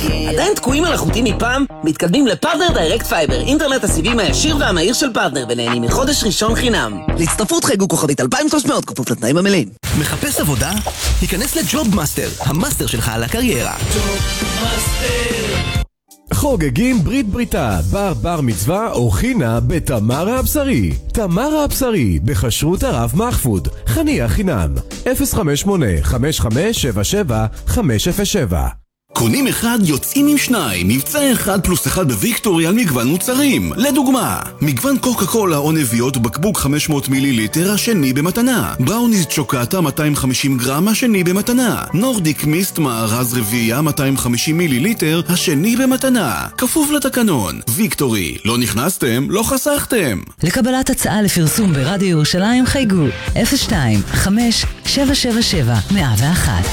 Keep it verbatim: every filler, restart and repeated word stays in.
עדיין תקועים על החוטים מפעם? מתקדמים לפרטנר דיירקט פייבר, אינטרנט הסיבים הישיר והמהיר של פרטנר, ונהנים מחודש ראשון חינם. להצטרפות חייגו כוכבית אלפיים ושלוש מאות, כפוף לתנאים המלאים. מחפש עבודה? היכנס לג'וב מאסטר, המאסטר שלך על הקריירה. ג'וב מאסטר. חוגגים ברית בריתה, בר בר מצווה או חינה בתמרה הבשרי. תמרה הבשרי, בחשרות הרב מחפוד, חניה חינם, אפס חמש שמונה חמש חמש שבע שבע חמש אפס שבע. קונים אחד יוצאים עם שניים, מבצע אחד פלוס אחד בוויקטורי על מגוון מוצרים. לדוגמה, מגוון קוקה קולה או נביאות בקבוק חמש מאות מיליליטר השני במתנה, בראוניז צ'וקטה מאתיים וחמישים גרם השני במתנה, נורדיק מיסט מארז רביעייה מאתיים וחמישים מיליליטר השני במתנה, כפוף לתקנון. ויקטורי, לא נכנסתם, לא חסכתם. לקבלת הצעה לפרסום ברדיו ירושלים חייגו אפס שתיים חמש שבע שבע שבע מאה ואחת.